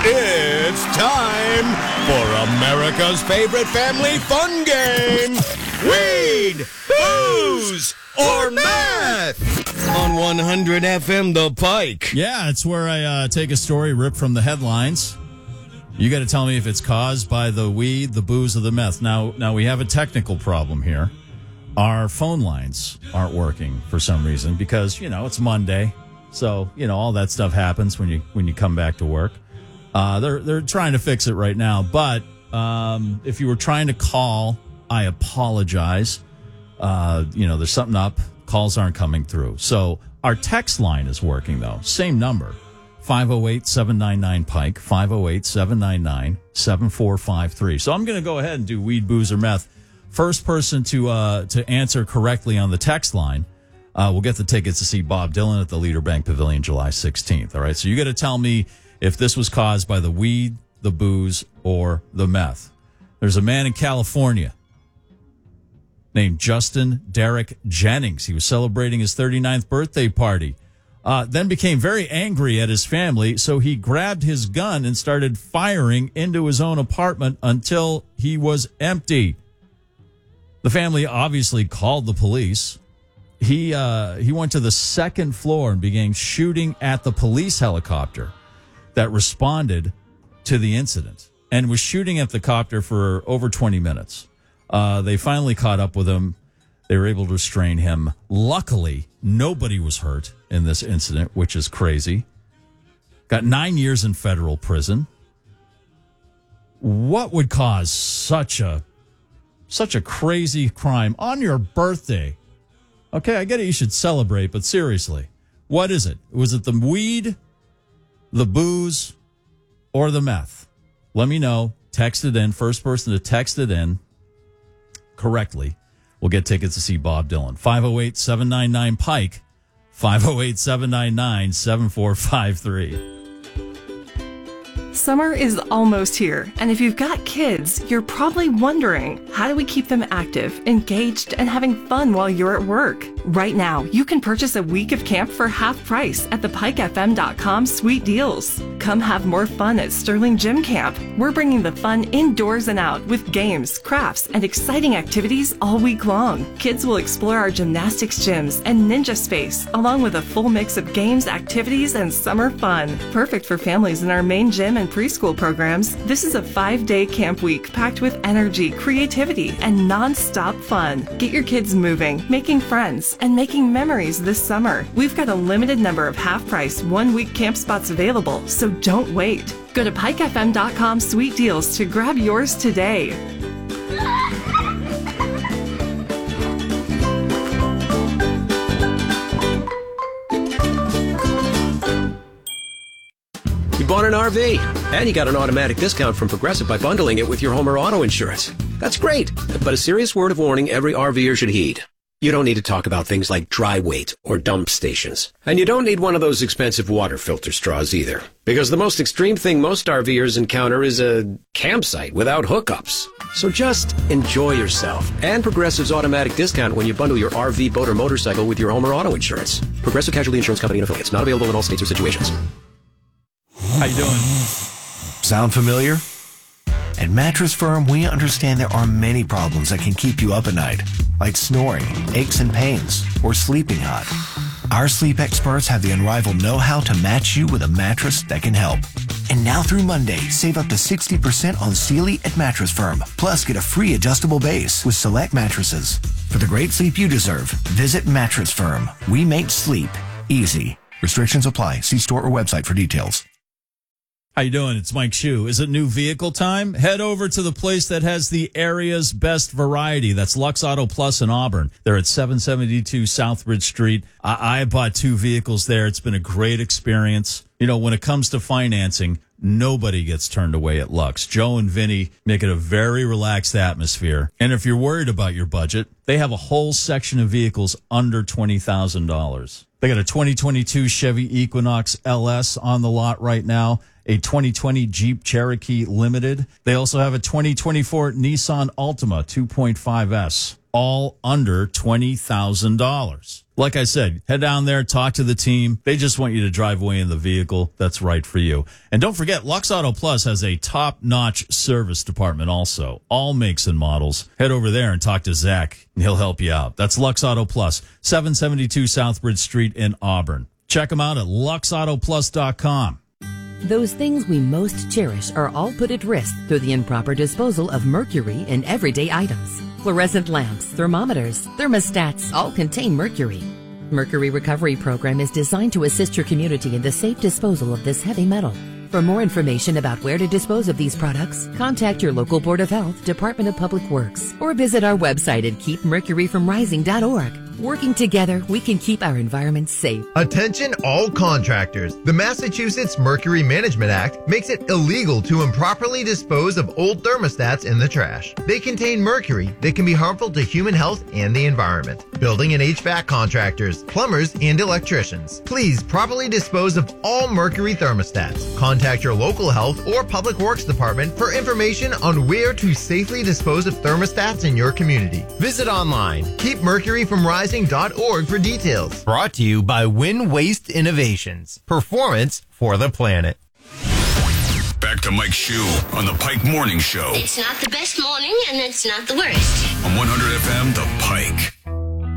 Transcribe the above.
It's time for America's favorite family fun game. Weed, booze, or meth on 100 FM The Pike. Yeah, it's where I take a story ripped from the headlines. You got to tell me if it's caused by the weed, the booze, or the meth. Now we have a technical problem here. Our phone lines aren't working for some reason because, it's Monday. So, all that stuff happens when you come back to work. They're trying to fix it right now. But if you were trying to call, I apologize. There's something up. Calls aren't coming through. So our text line is working, though. Same number, 508-799-PIKE, 508-799-7453. So I'm going to go ahead and do weed, booze, or meth. First person to answer correctly on the text line will get the tickets to see Bob Dylan at the Leader Bank Pavilion July 16th. All right, so you got to tell me if this was caused by the weed, the booze, or the meth. There's a man in California named Justin Derek Jennings. He was celebrating his 39th birthday party, then became very angry at his family, so he grabbed his gun and started firing into his own apartment until he was empty. The family obviously called the police. He went to the second floor and began shooting at the police helicopter that responded to the incident and was shooting at the copter for over 20 minutes. They finally caught up with him. They were able to restrain him. Luckily, nobody was hurt in this incident, which is crazy. Got 9 years in federal prison. What would cause such a crazy crime on your birthday? Okay, I get it. You should celebrate, but seriously, what is it? Was it the weed, the booze, or the meth? Let me know. Text it in. First person to text it in correctly will get tickets to see Bob Dylan. 508-799-PIKE, 508-799-7453. Summer is almost here, and if you've got kids, you're probably wondering, how do we keep them active, engaged, and having fun while you're at work? Right now, you can purchase a week of camp for half price at thepikefm.com Sweet Deals. Come have more fun at Sterling Gym Camp. We're bringing the fun indoors and out with games, crafts, and exciting activities all week long. Kids will explore our gymnastics gyms and ninja space, along with a full mix of games, activities, and summer fun. Perfect for families in our main gym and preschool programs. This is a 5-day camp week packed with energy, creativity, and non-stop fun. Get your kids moving, making friends, and making memories this summer. We've got a limited number of half-price, one-week camp spots available, so don't wait. Go to pikefm.com Sweet Deals to grab yours today. Bought an RV, and you got an automatic discount from Progressive by bundling it with your home or auto insurance. That's great, but a serious word of warning every RVer should heed. You don't need to talk about things like dry weight or dump stations. And you don't need one of those expensive water filter straws either, because the most extreme thing most RVers encounter is a campsite without hookups. So just enjoy yourself and Progressive's automatic discount when you bundle your RV, boat, or motorcycle with your home or auto insurance. Progressive Casualty Insurance Company and affiliates. Not available in all states or situations. How you doing? Sound familiar? At Mattress Firm, we understand there are many problems that can keep you up at night, like snoring, aches and pains, or sleeping hot. Our sleep experts have the unrivaled know-how to match you with a mattress that can help. And now through Monday, save up to 60% on Sealy at Mattress Firm. Plus, get a free adjustable base with select mattresses. For the great sleep you deserve, visit Mattress Firm. We make sleep easy. Restrictions apply. See store or website for details. How you doing? It's Mike Shue. Is it new vehicle time? Head over to the place that has the area's best variety. That's Lux Auto Plus in Auburn. They're at 772 Southbridge Street. I bought 2 vehicles there. It's been a great experience. When it comes to financing, nobody gets turned away at Lux. Joe and Vinny make it a very relaxed atmosphere. And if you're worried about your budget, they have a whole section of vehicles under $20,000. They got a 2022 Chevy Equinox LS on the lot right now, a 2020 Jeep Cherokee Limited. They also have a 2024 Nissan Altima 2.5S, all under $20,000. Like I said, head down there, talk to the team. They just want you to drive away in the vehicle that's right for you. And don't forget, Lux Auto Plus has a top-notch service department also. All makes and models. Head over there and talk to Zach, and he'll help you out. That's Lux Auto Plus, 772 Southbridge Street in Auburn. Check them out at luxautoplus.com. Those things we most cherish are all put at risk through the improper disposal of mercury in everyday items. Fluorescent lamps, thermometers, thermostats all contain mercury. Mercury Recovery Program is designed to assist your community in the safe disposal of this heavy metal. For more information about where to dispose of these products, contact your local Board of Health, Department of Public Works, or visit our website at keepmercuryfromrising.org. Working together, we can keep our environment safe. Attention all contractors. The Massachusetts Mercury Management Act makes it illegal to improperly dispose of old thermostats in the trash. They contain mercury that can be harmful to human health and the environment. Building and HVAC contractors, plumbers, and electricians, please properly dispose of all mercury thermostats. Contact your local health or public works department for information on where to safely dispose of thermostats in your community. Visit online, keepmercuryfromrising.org for details. Brought to you by Win Waste Innovations. Performance for the planet. Back to Mike Shue on the Pike Morning Show. It's not the best morning, and it's not the worst. On 100 FM, The Pike.